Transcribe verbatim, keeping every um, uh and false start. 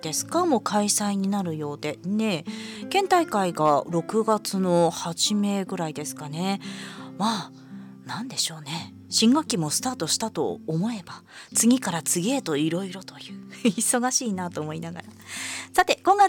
ですかも開催になるようでね、県大会がろくがつの初めぐらいですかね。まあなんでしょうね、新学期もスタートしたと思えば次から次へといろいろという忙しいなと思いながら、さて今月